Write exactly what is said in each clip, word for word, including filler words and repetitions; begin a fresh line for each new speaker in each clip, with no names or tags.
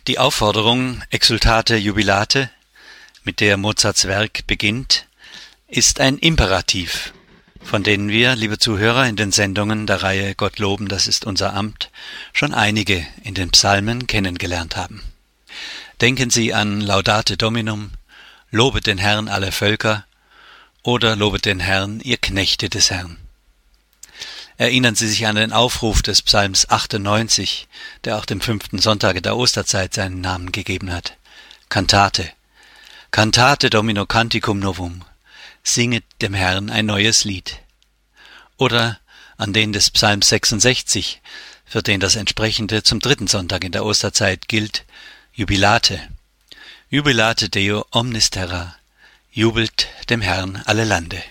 Die Aufforderung Exsultate jubilate, mit der Mozarts Werk beginnt, ist ein Imperativ, von denen wir, liebe Zuhörer, in den Sendungen der Reihe Gott loben, das ist unser Amt, schon einige in den Psalmen kennengelernt haben. Denken Sie an Laudate Dominum, Lobet den Herrn alle Völker oder Lobet den Herrn, ihr Knechte des Herrn. Erinnern Sie sich an den Aufruf des Psalms achtundneunzig, der auch dem fünften Sonntage der Osterzeit seinen Namen gegeben hat. Cantate, Cantate Domino Canticum Novum, singet dem Herrn ein neues Lied. Oder an den des Psalms sechsundsechzig, für den das entsprechende zum dritten Sonntag in der Osterzeit gilt, Jubilate, Jubilate Deo omnis terra, jubelt dem Herrn alle Lande.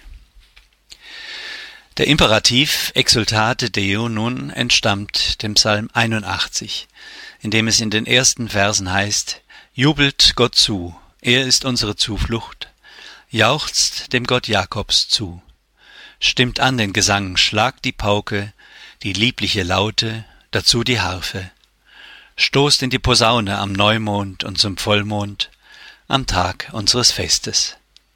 Der Imperativ Exsultate Deo nun entstammt dem Psalm einundachtzig, in dem es in den ersten Versen heißt: Jubelt Gott zu, er ist unsere Zuflucht, jauchzt dem Gott Jakobs zu, stimmt an den Gesang, schlagt die Pauke, die liebliche Laute, dazu die Harfe, stoßt in die Posaune am Neumond und zum Vollmond, am Tag unseres Festes.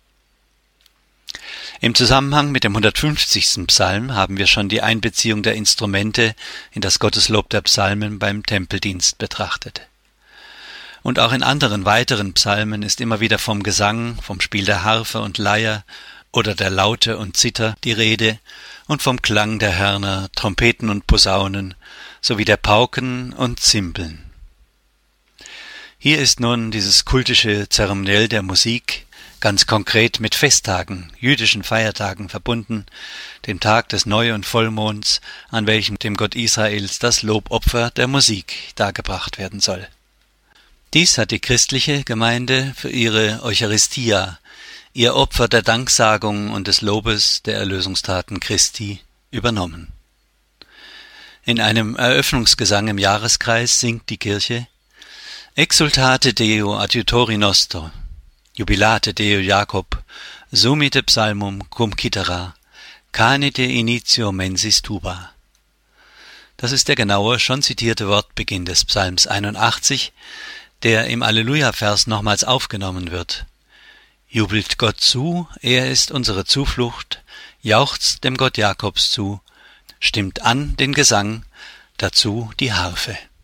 Im Zusammenhang mit dem hundertfünfzigsten Psalm haben wir schon die Einbeziehung der Instrumente in das Gotteslob der Psalmen beim Tempeldienst betrachtet. Und auch in anderen weiteren Psalmen ist immer wieder vom Gesang, vom Spiel der Harfe und Leier oder der Laute und Zither die Rede und vom Klang der Hörner, Trompeten und Posaunen sowie der Pauken und Zimbeln. Hier ist nun dieses kultische Zeremoniell der Musik ganz konkret mit Festtagen, jüdischen Feiertagen verbunden, dem Tag des Neu- und Vollmonds, an welchem dem Gott Israels das Lobopfer der Musik dargebracht werden soll. Dies hat die christliche Gemeinde für ihre Eucharistia, ihr Opfer der Danksagung und des Lobes der Erlösungstaten Christi, übernommen. In einem Eröffnungsgesang im Jahreskreis singt die Kirche: Exsultate Deo adiutori nostro, Jubilate Deo Jacob, sumite psalmum cum citera, canite initio mensis tuba. Das ist der genaue, schon zitierte Wortbeginn des Psalms einundachtzig, der im Alleluja-Vers nochmals aufgenommen wird. Jubelt Gott zu, er ist unsere Zuflucht, jauchzt dem Gott Jakobs zu, stimmt an den Gesang, dazu die Harfe.